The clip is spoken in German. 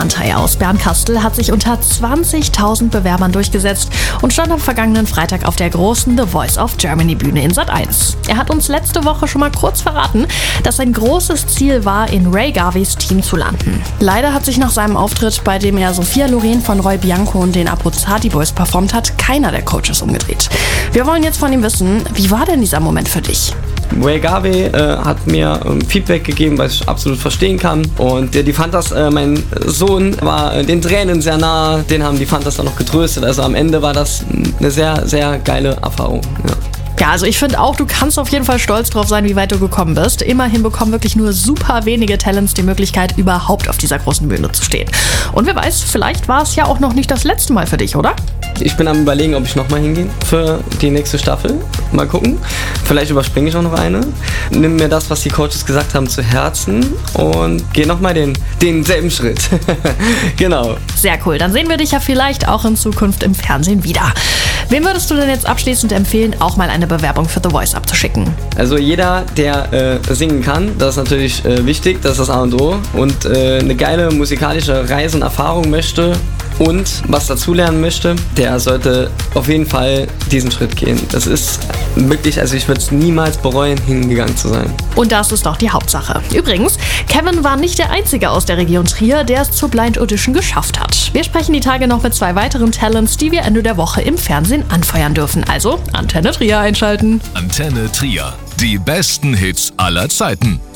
Antei aus Bernkastel hat sich unter 20.000 Bewerbern durchgesetzt und stand am vergangenen Freitag auf der großen The Voice of Germany Bühne in Sat.1. Er hat uns letzte Woche schon mal kurz verraten, dass sein großes Ziel war, in Ray Garveys Team zu landen. Leider hat sich nach seinem Auftritt, bei dem er Sophia Loren von Roy Bianco und den Abruzzati Boys performt hat, keiner der Coaches umgedreht. Wir wollen jetzt von ihm wissen, wie war denn dieser Moment für dich? Ray Garvey hat mir Feedback gegeben, was ich absolut verstehen kann. Und die Fantas, mein Sohn war den Tränen sehr nah, den haben die Fantas dann noch getröstet. Also am Ende war das eine sehr, sehr geile Erfahrung. Ja, also ich finde auch, du kannst auf jeden Fall stolz drauf sein, wie weit du gekommen bist. Immerhin bekommen wirklich nur super wenige Talents die Möglichkeit, überhaupt auf dieser großen Bühne zu stehen. Und wer weiß, vielleicht war es ja auch noch nicht das letzte Mal für dich, oder? Ich bin am Überlegen, ob ich nochmal hingehe für die nächste Staffel. Mal gucken. Vielleicht überspringe ich auch noch eine. Nimm mir das, was die Coaches gesagt haben, zu Herzen und gehe nochmal denselben Schritt. Genau. Sehr cool. Dann sehen wir dich ja vielleicht auch in Zukunft im Fernsehen wieder. Wem würdest du denn jetzt abschließend empfehlen, auch mal eine Bewerbung für The Voice abzuschicken? Also jeder, der singen kann, das ist natürlich wichtig, das ist das A und O. Und eine geile musikalische Reise und Erfahrung möchte und was dazulernen möchte, der sollte auf jeden Fall diesen Schritt gehen. Das ist wirklich, also ich würde es niemals bereuen, hingegangen zu sein. Und das ist doch die Hauptsache. Übrigens, Kevin war nicht der Einzige aus der Region Trier, der es zur Blind Audition geschafft hat. Wir sprechen die Tage noch mit 2 weiteren Talents, die wir Ende der Woche im Fernsehen anfeuern dürfen. Also Antenne Trier einschalten. Antenne Trier. Die besten Hits aller Zeiten.